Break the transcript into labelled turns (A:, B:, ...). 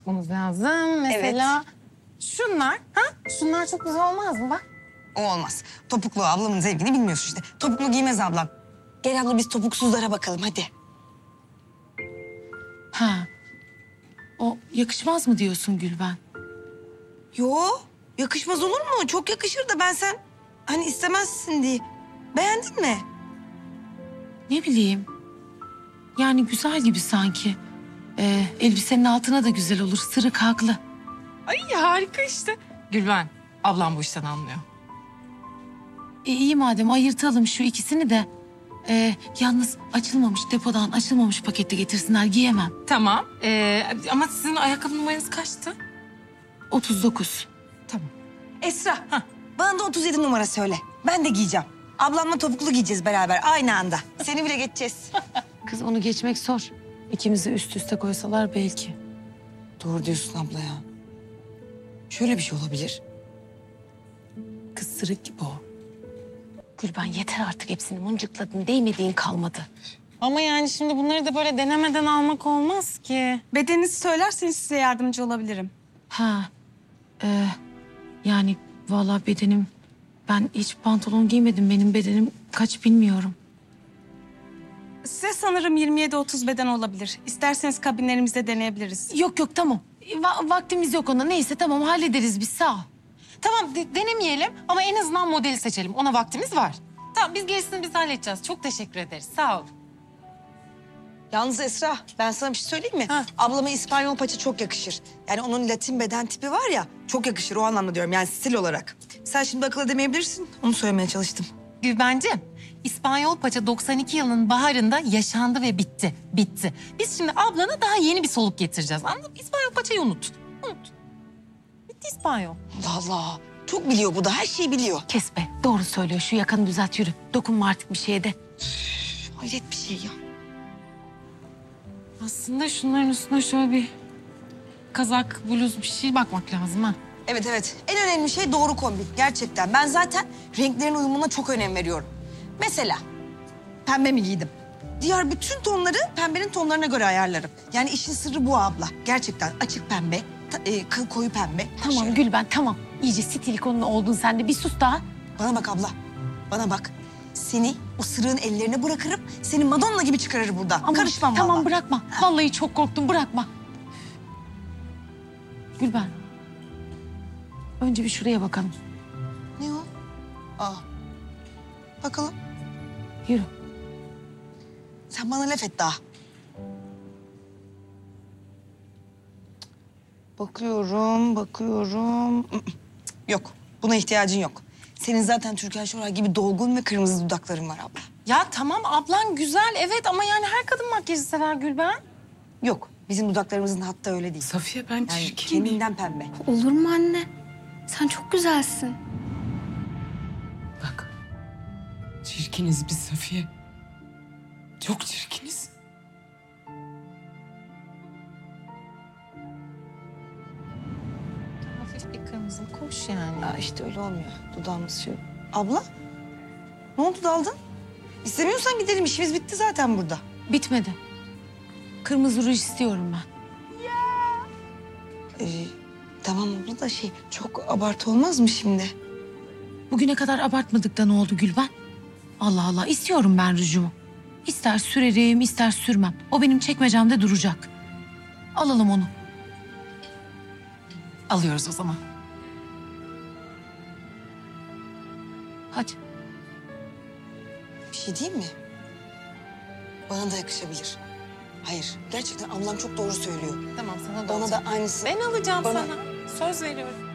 A: Bunu lazım. Mesela şunlar. Ha? Şunlar çok güzel olmaz mı bak?
B: O olmaz. Topuklu ablamın zevkini bilmiyorsun işte. Topuklu giymez ablam. Gel abla biz topuksuzlara bakalım hadi.
C: Ha. O yakışmaz mı diyorsun Gülben?
B: Yo, yakışmaz olur mu? Çok yakışır da ben sen hani istemezsin diye. Beğendin mi?
C: Ne bileyim. Yani güzel gibi sanki. Elbisenin altına da güzel olur. Sırık haklı.
A: Ay harika işte. Gülben, ablam bu işten anlıyor.
C: İyi madem ayırtalım şu ikisini de. Yalnız açılmamış depodan açılmamış pakette getirsinler giyemem.
A: Tamam. Ama sizin ayakkabı numaranız kaçtı?
C: 39.
A: Tamam.
B: Esra, bana da 37 numara söyle. Ben de giyeceğim. Ablamla topuklu giyeceğiz beraber aynı anda. Seni bile geçeceğiz.
C: Kız onu geçmek zor. İkimizi üst üste koysalar belki.
B: Doğru diyorsun abla ya. Şöyle bir şey olabilir.
C: Kız sırık gibi o. Gülben yeter artık hepsini mıncıkladın. Değmediğin kalmadı.
A: Ama yani şimdi bunları da böyle denemeden almak olmaz ki.
D: Bedeninizi söylerseniz size yardımcı olabilirim.
C: Ha. Yani vallahi bedenim... Ben hiç pantolon giymedim. Benim bedenim kaç bilmiyorum.
D: Size sanırım 27-30 beden olabilir. İsterseniz kabinlerimizde deneyebiliriz.
C: Yok tamam. Vaktimiz yok ona. Neyse tamam hallederiz biz sağ ol.
A: Tamam denemeyelim ama en azından modeli seçelim. Ona vaktimiz var. Tamam biz gerisini biz halledeceğiz. Çok teşekkür ederiz. Sağ ol.
B: Yalnız Esra, ben sana bir şey söyleyeyim mi?
A: Ha.
B: Ablama İspanyol paça çok yakışır. Yani onun Latin beden tipi var ya, çok yakışır o anlamda diyorum. Yani stil olarak. Sen şimdi akıl edemeyebilirsin, onu söylemeye çalıştım.
A: Gülbencim, İspanyol paça 92 yılının baharında yaşandı ve bitti. Bitti. Biz şimdi ablana daha yeni bir soluk getireceğiz. Anladın mı? İspanyol paçayı unut. Unut. Bitti İspanyol.
B: Allah Allah, çok biliyor bu da, her şeyi biliyor.
C: Kes be. Doğru söylüyor. Şu yakanı düzelt yürü. Dokunma artık bir şeye de.
B: Hayret bir şey ya.
A: Aslında şunların üstüne şöyle bir kazak, bluz bir şey bakmak lazım ha.
B: Evet. En önemli şey doğru kombin. Gerçekten. Ben zaten renklerin uyumuna çok önem veriyorum. Mesela pembe mi giydim? Diğer bütün tonları pembenin tonlarına göre ayarlarım. Yani işin sırrı bu abla. Gerçekten açık pembe, koyu pembe.
C: Tamam
B: Şöyle.
C: Gülben tamam. İyice stil ikonu oldun sen de. Bir sus daha.
B: Bana bak abla. Bana bak. Seni o sırığın ellerine bırakırım. Seni Madonna gibi çıkarır buradan.
C: Ama
B: Karışmam
C: tamam
B: vallahi.
C: bırakma. Vallahi çok korktum bırakma. Gülben. Önce bir şuraya bakalım.
B: Ne o? Aa. Bakalım.
C: Yürü.
B: Sen bana laf et daha. Bakıyorum. Yok, buna ihtiyacın yok. Senin zaten Türkan Şoray gibi dolgun ve kırmızı dudakların var abla.
A: Ya tamam ablan güzel evet ama yani her kadın makyajı sever Gülben.
B: Yok, bizim dudaklarımızın hatta öyle değil.
E: Safiye ben
B: Yani
E: çirkin miyim?
B: kendinden pembe.
F: Olur mu anne? Sen çok güzelsin.
E: Bak. Çirkiniz biz Safiye. Çok çirkiniz.
A: Hafif bir kırmızı koş yani.
B: Aa, işte öyle olmuyor. Dudağımız şu. Abla, ne oldu daldın? İstemiyorsan gidelim, işimiz bitti zaten burada.
C: Bitmedi. Kırmızı ruj istiyorum ben.
B: Tamam abla da çok abartı olmaz mı şimdi?
C: Bugüne kadar abartmadık da ne oldu Gülben? Allah Allah istiyorum ben rujumu. İster sürerim ister sürmem. O benim çekmecemde duracak. Alalım onu.
A: Alıyoruz o zaman.
C: Hadi.
B: Bir şey diyeyim mi? Bana da yakışabilir. Hayır, gerçekten ablam çok doğru söylüyor.
A: Tamam sana da
B: Bana da
A: alacağım.
B: aynısı.
A: Ben alacağım
B: Bana-
A: sana. Söz veriyorum.